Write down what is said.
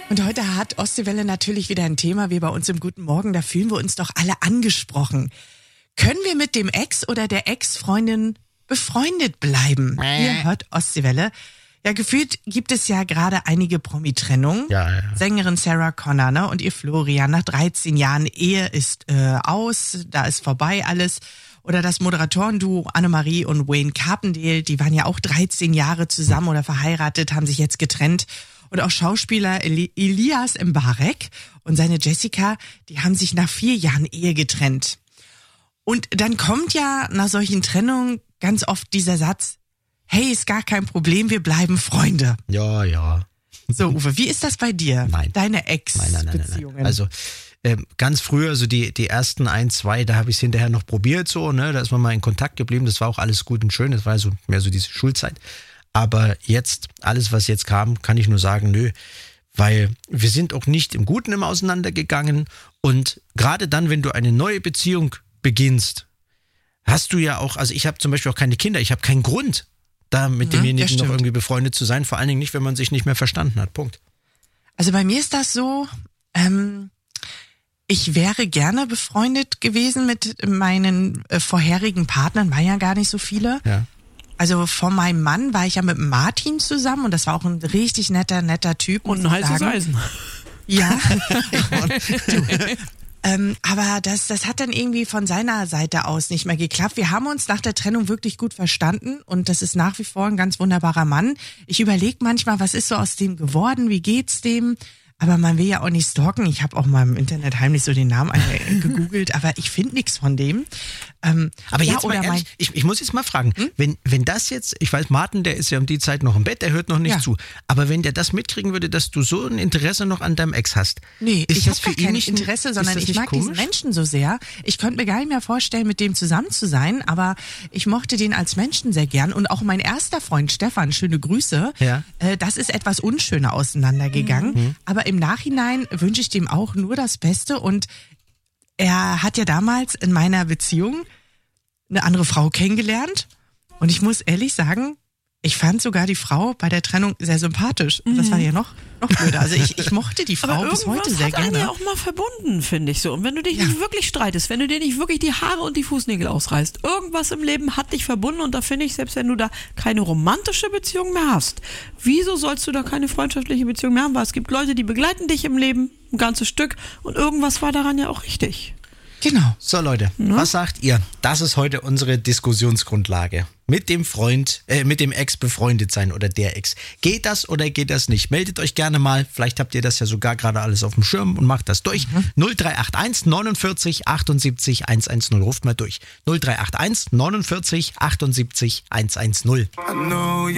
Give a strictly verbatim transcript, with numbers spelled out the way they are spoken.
Und heute hat Ostseewelle natürlich wieder ein Thema, wie bei uns im Guten Morgen. Da fühlen wir uns doch alle angesprochen. Können wir mit dem Ex oder der Ex-Freundin befreundet bleiben? Äh. Ihr hört Ostseewelle. Ja, gefühlt gibt es ja gerade einige Promi-Trennungen. Ja, ja. Sängerin Sarah Connor, ne, und ihr Florian nach dreizehn Jahren Ehe ist äh, aus, da ist vorbei alles. Oder das Moderatorenduo Annemarie und Wayne Carpendale, die waren ja auch dreizehn Jahre zusammen oder verheiratet, haben sich jetzt getrennt. Und auch Schauspieler Eli- Elias Mbarek und seine Jessica, die haben sich nach vier Jahren Ehe getrennt. Und dann kommt ja nach solchen Trennungen ganz oft dieser Satz, hey, ist gar kein Problem, wir bleiben Freunde. Ja, ja. So, Uwe, wie ist das bei dir? Nein. Deine Nein, nein, nein, nein, Ex-Beziehungen? nein. Also ähm, ganz früher, so die, die ersten ein, zwei, da habe ich es hinterher noch probiert, so, ne, da ist man mal in Kontakt geblieben, das war auch alles gut und schön, das war so mehr so diese Schulzeit. Aber jetzt, alles was jetzt kam, kann ich nur sagen, nö, weil wir sind auch nicht im Guten immer auseinandergegangen und gerade dann, wenn du eine neue Beziehung beginnst, hast du ja auch, also ich habe zum Beispiel auch keine Kinder, ich habe keinen Grund, da mit Ja, demjenigen das noch stimmt. irgendwie befreundet zu sein, vor allen Dingen nicht, wenn man sich nicht mehr verstanden hat, Punkt. Also bei mir ist das so, ähm, ich wäre gerne befreundet gewesen mit meinen äh, vorherigen Partnern, waren ja gar nicht so viele. Ja. Also von meinem Mann war ich ja mit Martin zusammen und das war auch ein richtig netter, netter Typ. Und muss ein ich heißes sagen. Eisen. Ja. du, ähm, aber das, das hat dann irgendwie von seiner Seite aus nicht mehr geklappt. Wir haben uns nach der Trennung wirklich gut verstanden und das ist nach wie vor ein ganz wunderbarer Mann. Ich überlege manchmal, was ist so aus dem geworden, wie geht's dem? Aber man will ja auch nicht stalken. Ich habe auch mal im Internet heimlich so den Namen äh, gegoogelt, aber ich finde nichts von dem. Ähm, Aber ja, jetzt mal oder ehrlich, ich, ich muss jetzt mal fragen, Hm? wenn, wenn das jetzt, ich weiß, Martin, der ist ja um die Zeit noch im Bett, der hört noch nicht Ja. zu, aber wenn der das mitkriegen würde, dass du so ein Interesse noch an deinem Ex hast, Nee, ist ich das habe für gar ihn kein nicht ein- Interesse, ist sondern das ich nicht mag diesen komisch? Menschen so sehr. Ich könnte mir gar nicht mehr vorstellen, mit dem zusammen zu sein, aber ich mochte den als Menschen sehr gern. Und auch mein erster Freund Stefan, schöne Grüße, Ja. äh, das ist etwas unschöner auseinandergegangen. Mhm. Aber im Nachhinein wünsche ich dem auch nur das Beste. Und er hat ja damals in meiner Beziehung eine andere Frau kennengelernt. Und ich muss ehrlich sagen, ich fand sogar die Frau bei der Trennung sehr sympathisch. Das war ja noch, noch blöder. Also ich, ich mochte die Frau Aber bis irgendwas heute sehr hat einen gerne. ja auch mal verbunden, finde ich so. Und wenn du dich Ja. nicht wirklich streitest, wenn du dir nicht wirklich die Haare und die Fußnägel ausreißt, irgendwas im Leben hat dich verbunden und da finde ich, selbst wenn du da keine romantische Beziehung mehr hast, wieso sollst du da keine freundschaftliche Beziehung mehr haben? Weil es gibt Leute, die begleiten dich im Leben, ein ganzes Stück und irgendwas war daran ja auch richtig. Genau. So Leute, was sagt ihr? Das ist heute unsere Diskussionsgrundlage. Mit dem Freund, äh, mit dem Ex befreundet sein oder der Ex. Geht das oder geht das nicht? Meldet euch gerne mal. Vielleicht habt ihr das ja sogar gerade alles auf dem Schirm und macht das durch. null drei acht eins neunundvierzig achtundsiebzig hundertzehn. Ruft mal durch. null drei acht eins neunundvierzig achtundsiebzig hundertzehn.